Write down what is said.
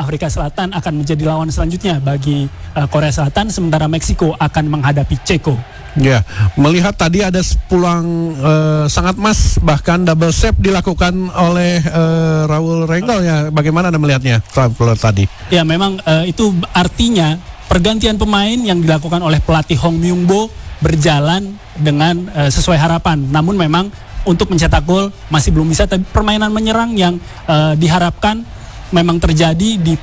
Afrika Selatan akan menjadi lawan selanjutnya bagi Korea Selatan, sementara Meksiko akan menghadapi Ceko. Ya, melihat tadi ada peluang sangat emas, bahkan double save dilakukan oleh Raul Rengel ya. Bagaimana Anda melihatnya tadi? Ya, memang itu artinya pergantian pemain yang dilakukan oleh pelatih Hong Myung-bo berjalan dengan sesuai harapan. Namun memang untuk mencetak gol masih belum bisa, tapi permainan menyerang yang diharapkan memang terjadi di